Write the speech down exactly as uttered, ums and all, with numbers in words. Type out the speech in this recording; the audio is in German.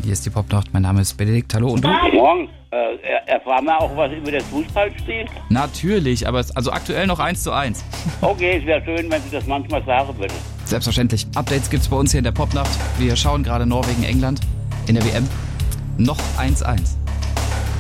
Hier ist die Popnacht. Mein Name ist Benedikt. Hallo, und du? Morgen. Äh, erfahren wir auch was über das Fußballspiel? Natürlich, aber es, also aktuell noch eins zu eins. Okay, es wäre schön, wenn Sie das manchmal sagen würden. Selbstverständlich. Updates gibt's bei uns hier in der Popnacht. Wir schauen gerade Norwegen, England in der W M. Noch eins eins.